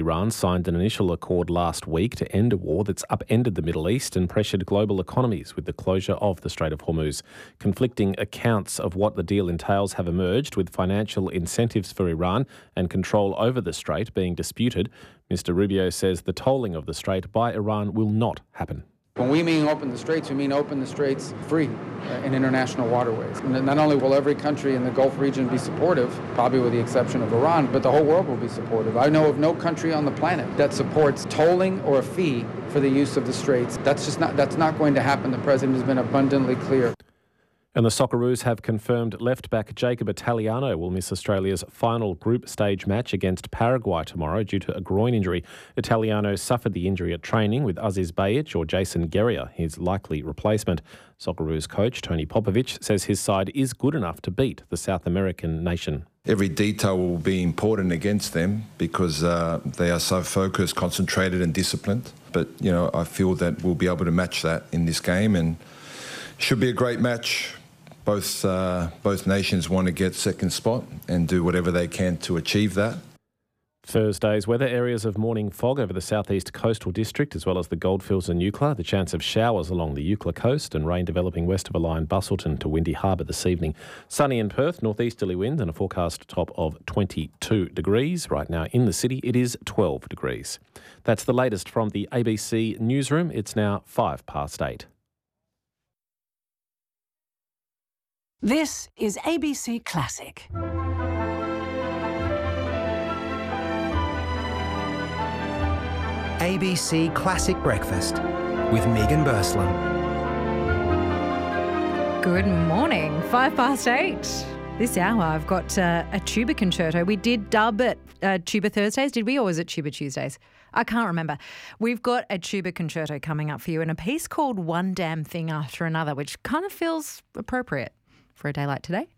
Iran signed an initial accord last week to end a war that's upended the Middle East and pressured global economies with the closure of the Strait of Hormuz. Conflicting accounts of what the deal entails have emerged, with financial incentives for Iran and control over the strait being disputed. Mr Rubio says the tolling of the strait by Iran will not happen. When we mean open the straits, we mean open the straits free in international waterways. Not only will every country in the Gulf region be supportive, probably with the exception of Iran, but the whole world will be supportive. I know of no country on the planet that supports tolling or a fee for the use of the straits. That's not going to happen. The president has been abundantly clear. And the Socceroos have confirmed left-back Jacob Italiano will miss Australia's final group stage match against Paraguay tomorrow due to a groin injury. Italiano suffered the injury at training, with Aziz Bayic or Jason Guerrier his likely replacement. Socceroos coach Tony Popovic says his side is good enough to beat the South American nation. Every detail will be important against them because they are so focused, concentrated and disciplined. But, I feel that we'll be able to match that in this game, and should be a great match. Both nations want to get second spot and do whatever they can to achieve that. Thursday's weather: areas of morning fog over the southeast coastal district as well as the Goldfields and Eucla. The chance of showers along the Eucla coast and rain developing west of a line Busselton to Windy Harbour this evening. Sunny in Perth, northeasterly winds and a forecast top of 22 degrees. Right now in the city it is 12 degrees. That's the latest from the ABC newsroom. It's now 8:05. This is ABC Classic. ABC Classic Breakfast with Megan Burslam. Good morning, 8:05. This hour I've got a tuba concerto. We did dub it Tuba Thursdays, did we, or was it Tuba Tuesdays? I can't remember. We've got a tuba concerto coming up for you and a piece called One Damn Thing After Another, which kind of feels appropriate for a day like today.